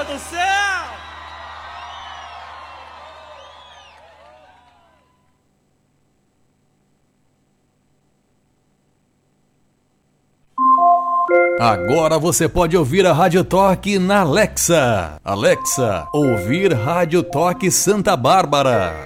Deus do céu! Agora você pode ouvir a Rádio Toque na Alexa. Alexa, ouvir Rádio Toque Santa Bárbara.